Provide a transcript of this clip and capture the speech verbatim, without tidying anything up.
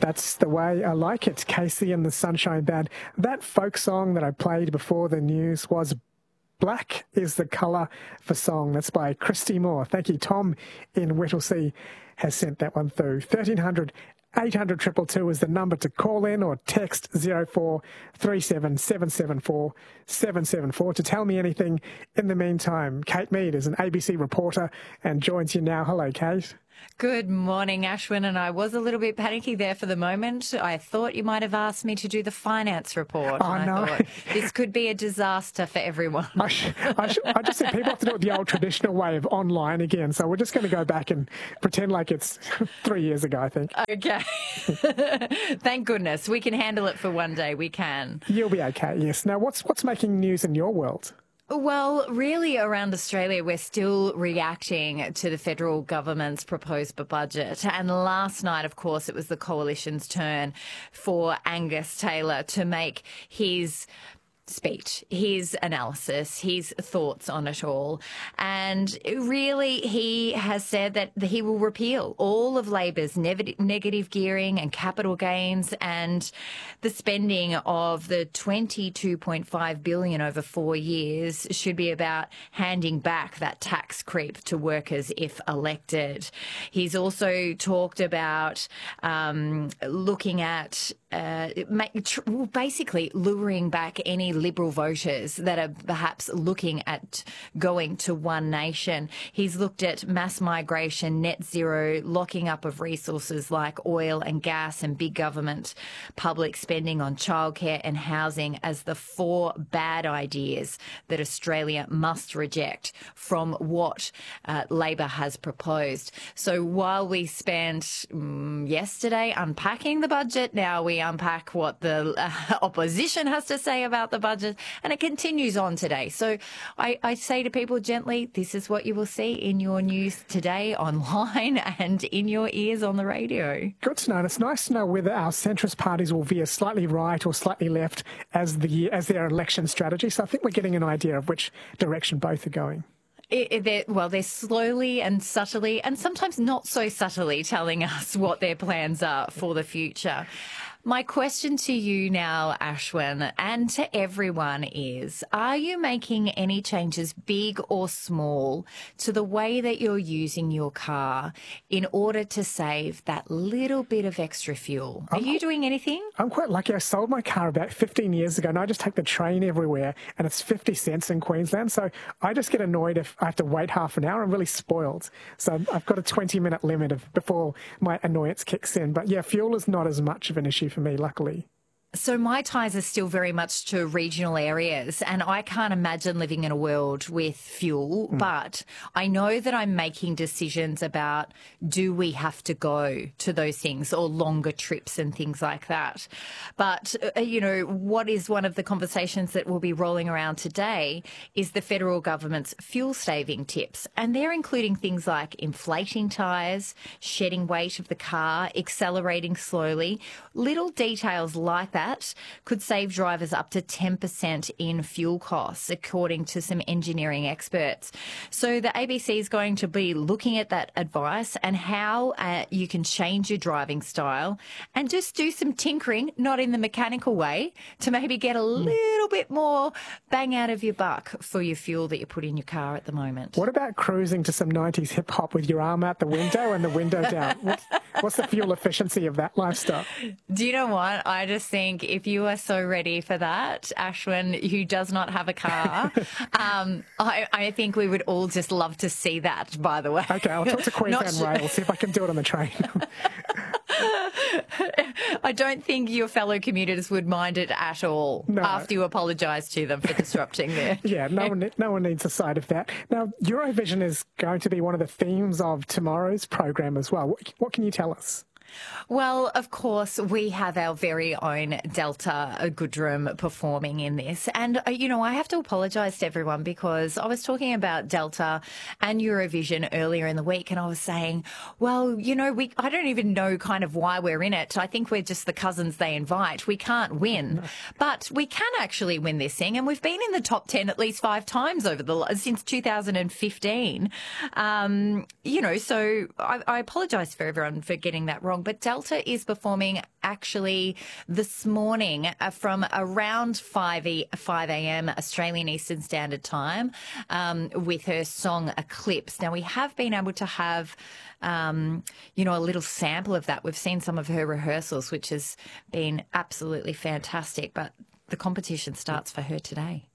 That's the way I like it. Casey and the Sunshine Band. That folk song that I played before the news was Black is the Colour for Song. That's by Christy Moore. Thank you. Tom in Whittlesea has sent that one through. thirteen hundred eight hundred two two two is the number to call in, or text zero four three seven seven seven four seven seven four to tell me anything. In the meantime, Kate Mead is an A B C reporter and joins you now. Hello, Kate. Good morning, Ashwin, and I was a little bit panicky there for the moment. I thought you might have asked me to do the finance report. Oh, and no. I thought this could be a disaster for everyone. I, sh- I, sh- I just said people have to do it the old traditional way of online again, so we're just going to go back and pretend like it's three years ago, I think. Okay. Thank goodness. We can handle it for one day. We can. You'll be okay, yes. Now, what's what's making news in your world? Well, really around Australia, we're still reacting to the federal government's proposed budget. And last night, of course, it was the coalition's turn for Angus Taylor to make his speech, his analysis, his thoughts on it all. And really, he has said that he will repeal all of Labor's ne- negative gearing and capital gains, and the spending of the twenty-two point five billion dollars over four years should be about handing back that tax creep to workers if elected. He's also talked about um, looking at uh, basically luring back any Liberal voters that are perhaps looking at going to One Nation. He's looked at mass migration, net zero, locking up of resources like oil and gas, and big government public spending on childcare and housing as the four bad ideas that Australia must reject from what uh, Labor has proposed. So while we spent um, yesterday unpacking the budget, now we unpack what the uh, opposition has to say about the budget. And it continues on today. So I, I say to people gently, this is what you will see in your news today online and in your ears on the radio. Good to know. And it's nice to know whether our centrist parties will veer slightly right or slightly left as the as their election strategy. So I think we're getting an idea of which direction both are going. It, it, they're, well, they're slowly and subtly, and sometimes not so subtly, telling us what their plans are for the future. My question to you now, Ashwin, and to everyone is, are you making any changes, big or small, to the way that you're using your car in order to save that little bit of extra fuel? Are I'm you doing anything? I'm quite lucky. I sold my car about fifteen years ago, and I just take the train everywhere, and it's fifty cents in Queensland. So I just get annoyed if I have to wait half an hour. I'm really spoiled. So I've got a twenty minute limit of before my annoyance kicks in. But yeah, fuel is not as much of an issue for me, luckily. So my ties are still very much to regional areas, and I can't imagine living in a world with fuel, mm. but I know that I'm making decisions about, do we have to go to those things, or longer trips and things like that. But, uh, you know, what is one of the conversations that will be rolling around today is the federal government's fuel saving tips, and they're including things like inflating tyres, shedding weight of the car, accelerating slowly, little details like that could save drivers up to ten percent in fuel costs, according to some engineering experts. So the A B C is going to be looking at that advice and how uh, you can change your driving style and just do some tinkering, not in the mechanical way, to maybe get a little bit more bang out of your buck for your fuel that you put in your car at the moment. What about cruising to some nineties hip hop with your arm out the window and the window down? What's, what's the fuel efficiency of that lifestyle? Do you know what? I just think if you are so ready for that, Ashwin, who does not have a car, um, I, I think we would all just love to see that, by the way. Okay, I'll talk to Queensland Rail, see if I can do it on the train. I don't think your fellow commuters would mind it at all no. after you apologise to them for disrupting there. Yeah, no one, no one needs a side of that. Now, Eurovision is going to be one of the themes of tomorrow's program as well. What, what can you tell us? Well, of course, we have our very own Delta Goodrem performing in this. And, uh, you know, I have to apologise to everyone because I was talking about Delta and Eurovision earlier in the week, and I was saying, well, you know, we I don't even know kind of why we're in it. I think we're just the cousins they invite. We can't win. But we can actually win this thing, and we've been in the top ten at least five times over the since two thousand fifteen. Um, you know, so I, I apologise for everyone for getting that wrong. But Delta is performing actually this morning uh, from around five a.m. Australian Eastern Standard Time um, with her song Eclipse. Now, we have been able to have, um, you know, a little sample of that. We've seen some of her rehearsals, which has been absolutely fantastic. But the competition starts for her today.